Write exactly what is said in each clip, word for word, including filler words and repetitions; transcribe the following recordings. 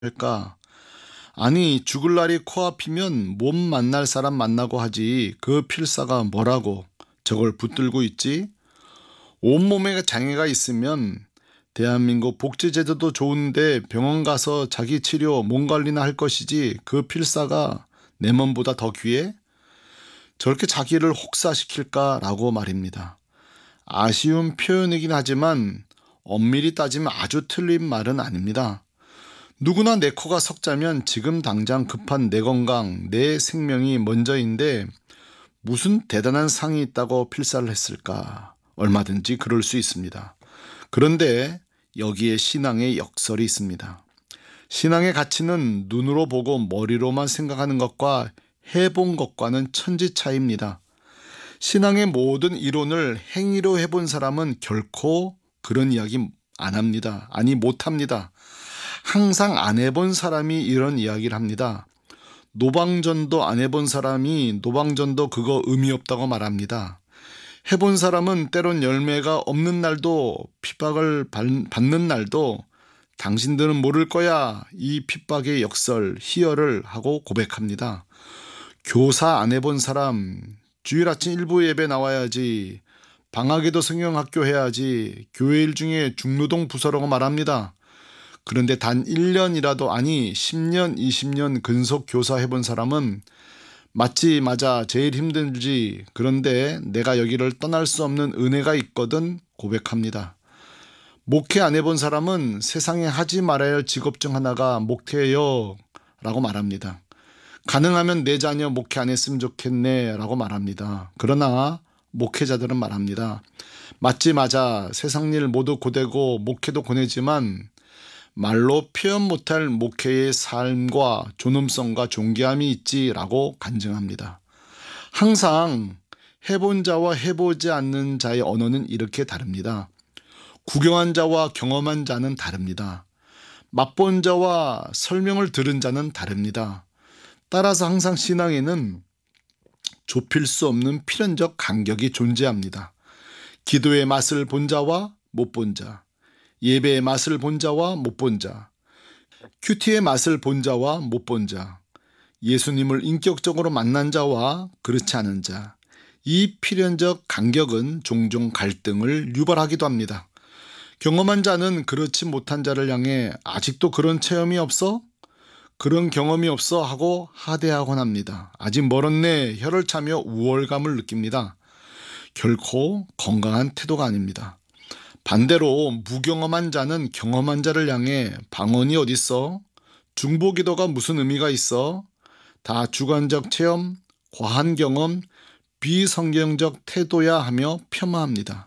할까? 아니, 죽을 날이 코앞이면 몸 만날 사람 만나고 하지. 그 필사가 뭐라고 저걸 붙들고 있지? 온몸에 장애가 있으면 대한민국 복지제도도 좋은데 병원 가서 자기 치료, 몸 관리나 할 것이지. 그 필사가 내 몸보다 더 귀해? 저렇게 자기를 혹사시킬까라고 말입니다. 아쉬운 표현이긴 하지만 엄밀히 따지면 아주 틀린 말은 아닙니다. 누구나 내 코가 석자면 지금 당장 급한 내 건강, 내 생명이 먼저인데 무슨 대단한 상이 있다고 필사를 했을까? 얼마든지 그럴 수 있습니다. 그런데 여기에 신앙의 역설이 있습니다. 신앙의 가치는 눈으로 보고 머리로만 생각하는 것과 해본 것과는 천지 차이입니다. 신앙의 모든 이론을 행위로 해본 사람은 결코 그런 이야기 안 합니다. 아니, 못 합니다. 항상 안 해본 사람이 이런 이야기를 합니다. 노방전도 안 해본 사람이 노방전도 그거 의미 없다고 말합니다. 해본 사람은 때론 열매가 없는 날도 핍박을 받는 날도 당신들은 모를 거야, 이 핍박의 역설, 희열을 하고 고백합니다. 교사 안 해본 사람, 주일 아침 일부 예배 나와야지, 방학에도 성경학교 해야지, 교회일 중에 중노동 부서라고 말합니다. 그런데 단 일 년이라도 아니 십 년, 이십 년 근속 교사 해본 사람은 맞지 맞아 제일 힘들지, 그런데 내가 여기를 떠날 수 없는 은혜가 있거든 고백합니다. 목회 안 해본 사람은 세상에 하지 말아야 할 직업 중 하나가 목회요 라고 말합니다. 가능하면 내 자녀 목회 안 했으면 좋겠네 라고 말합니다. 그러나 목회자들은 말합니다. 맞지 맞아, 세상 일 모두 고되고 목회도 고되지만 말로 표현 못할 목회의 삶과 존엄성과 존귀함이 있지라고 간증합니다. 항상 해본 자와 해보지 않는 자의 언어는 이렇게 다릅니다. 구경한 자와 경험한 자는 다릅니다. 맛본 자와 설명을 들은 자는 다릅니다. 따라서 항상 신앙에는 좁힐 수 없는 필연적 간격이 존재합니다. 기도의 맛을 본 자와 못 본 자, 예배의 맛을 본 자와 못 본 자, 큐티의 맛을 본 자와 못 본 자, 예수님을 인격적으로 만난 자와 그렇지 않은 자, 이 필연적 간격은 종종 갈등을 유발하기도 합니다. 경험한 자는 그렇지 못한 자를 향해 아직도 그런 체험이 없어? 그런 경험이 없어? 하고 하대하곤 합니다. 아직 멀었네 혀를 차며 우월감을 느낍니다. 결코 건강한 태도가 아닙니다. 반대로 무경험한 자는 경험한 자를 향해 방언이 어딨어? 중보기도가 무슨 의미가 있어? 다 주관적 체험, 과한 경험, 비성경적 태도야 하며 폄하합니다.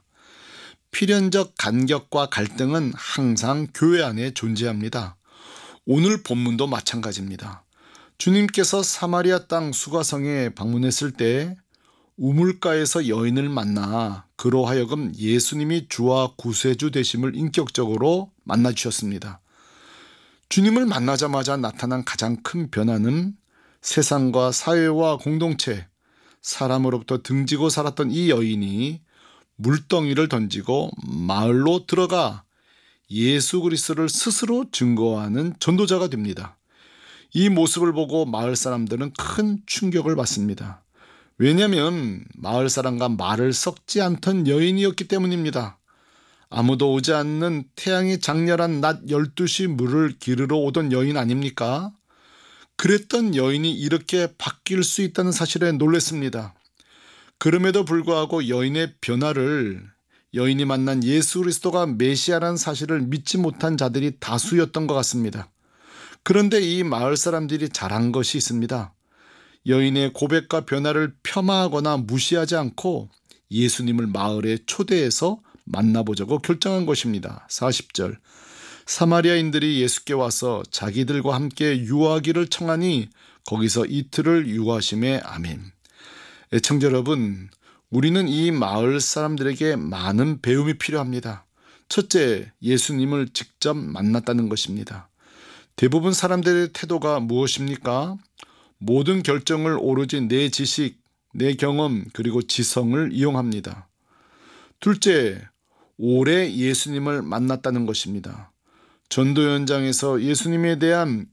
필연적 간격과 갈등은 항상 교회 안에 존재합니다. 오늘 본문도 마찬가지입니다. 주님께서 사마리아 땅 수가성에 방문했을 때 우물가에서 여인을 만나 그로 하여금 예수님이 주와 구세주 되심을 인격적으로 만나 주셨습니다. 주님을 만나자마자 나타난 가장 큰 변화는 세상과 사회와 공동체, 사람으로부터 등지고 살았던 이 여인이 물덩이를 던지고 마을로 들어가 예수 그리스도를 스스로 증거하는 전도자가 됩니다. 이 모습을 보고 마을 사람들은 큰 충격을 받습니다. 왜냐하면 마을 사람과 말을 섞지 않던 여인이었기 때문입니다. 아무도 오지 않는 태양이 장렬한 낮 열두 시 물을 기르러 오던 여인 아닙니까? 그랬던 여인이 이렇게 바뀔 수 있다는 사실에 놀랐습니다. 그럼에도 불구하고 여인의 변화를, 여인이 만난 예수 그리스도가 메시아라는 사실을 믿지 못한 자들이 다수였던 것 같습니다. 그런데 이 마을 사람들이 잘한 것이 있습니다. 여인의 고백과 변화를 폄하하거나 무시하지 않고 예수님을 마을에 초대해서 만나보자고 결정한 것입니다. 사십 절, 사마리아인들이 예수께 와서 자기들과 함께 유하기를 청하니 거기서 이틀을 유하심에 아멘. 애청자 여러분, 우리는 이 마을 사람들에게 많은 배움이 필요합니다. 첫째, 예수님을 직접 만났다는 것입니다. 대부분 사람들의 태도가 무엇입니까? 모든 결정을 오로지 내 지식, 내 경험, 그리고 지성을 이용합니다. 둘째, 오래 예수님을 만났다는 것입니다. 전도 현장에서 예수님에 대한